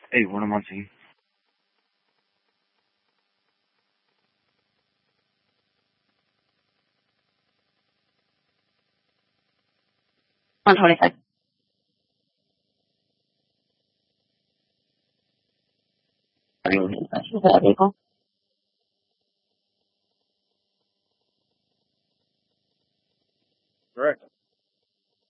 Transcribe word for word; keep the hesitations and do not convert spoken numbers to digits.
Hey, what am I saying? one twenty-five. Is that vehicle? Correct.